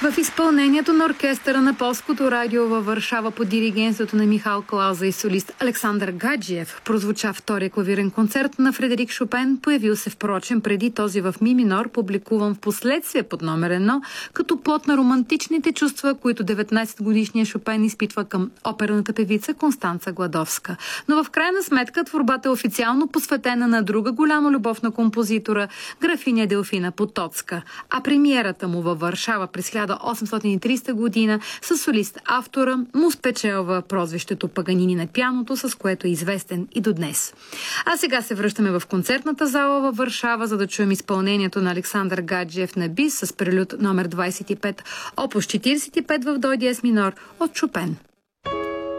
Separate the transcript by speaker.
Speaker 1: В изпълнението на оркестъра на Полското радио във Варшава под диригентството на Михал Клауза и солист Александър Гаджиев прозвуча втория клавирен концерт на Фредерик Шопен, появил се впрочем преди този в ми минор, публикуван в последствие под номер 1, като плод на романтичните чувства, които 19-годишният Шопен изпитва към оперната певица Констанца Гладовска. Но в крайна сметка творбата е официално посветена на друга голяма любов на композитора, графиня Делфина Потоцка, а премиерата му във Варшава през 1830 година със солист автора му спечелва прозвището Паганини на пианото, с което е известен и до днес. А сега се връщаме в концертната зала във Варшава, за да чуем изпълнението на Александър Гаджиев на бис с прелюд номер 25, опус 45 в до диез минор от Шопен.